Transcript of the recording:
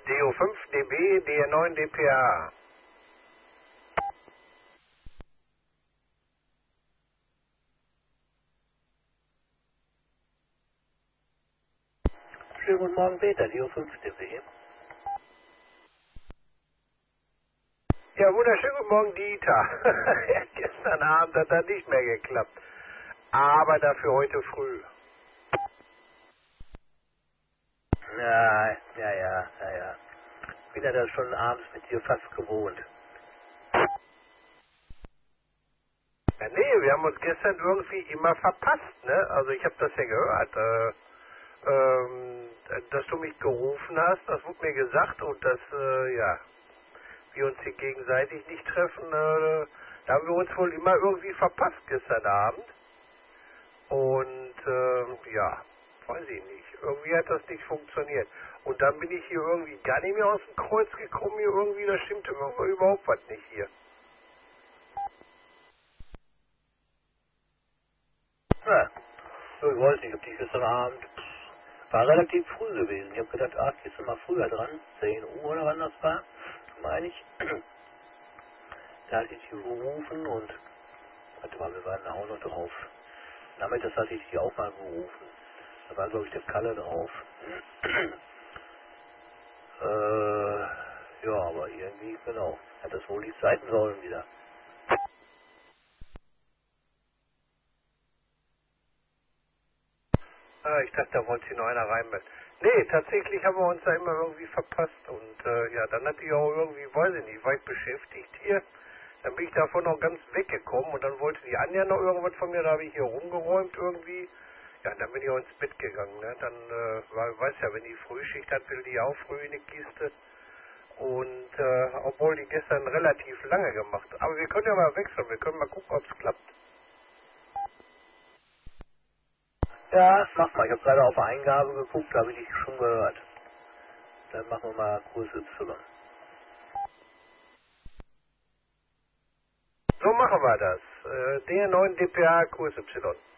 DO5 dB, DR9 dPA. Schönen guten Morgen, Peter, DO5.de. Ja, wunderschönen guten Morgen, Dieter. Gestern Abend hat das nicht mehr geklappt. Aber dafür heute früh. Ja. Bin ja das schon abends mit dir fast gewohnt. Ja, nee, wir haben uns gestern irgendwie immer verpasst, ne? Also ich habe das ja gehört, dass du mich gerufen hast, das wurde mir gesagt und dass, ja, wir uns hier gegenseitig nicht treffen, da haben wir uns wohl immer irgendwie verpasst gestern Abend. Und, ja, weiß ich nicht. Irgendwie hat das nicht funktioniert. Und dann bin ich hier irgendwie gar nicht mehr aus dem Kreuz gekommen, hier irgendwie, da stimmt überhaupt was nicht hier. Ja, so, ich weiß nicht, ob die gestern Abend war relativ früh gewesen. Ich habe gedacht, ach, gehst du mal früher dran, 10 Uhr oder wann das war, meine ich. Da hatte ich die gerufen und, warte mal, wir waren da auch noch drauf. Nachmittags hatte ich die auch mal gerufen. Da war, glaube ich, der Kalle drauf. Ja, aber irgendwie, genau, hat das wohl nicht sein sollen wieder. Ah, ich dachte, da wollte sich noch einer reinmelden. Nee, tatsächlich haben wir uns da immer irgendwie verpasst. Und, ja, dann hatte ich auch irgendwie, weiß ich nicht, war ich beschäftigt hier. Dann bin ich davon noch ganz weggekommen und dann wollte die Anja noch irgendwas von mir, da habe ich hier rumgeräumt irgendwie. Ja, dann bin ich auch ins Bett gegangen, ne? Dann, weiß ja, wenn die Frühschicht hat, will die auch früh in die Kiste. Und, obwohl die gestern relativ lange gemacht hat. Aber wir können ja mal wechseln, wir können mal gucken, ob es klappt. Ja, mach mal. Ich habe gerade auf Eingabe geguckt, da habe ich dich schon gehört. Dann machen wir mal Kurs Y. So machen wir das. DR9 dPA Kurs Y.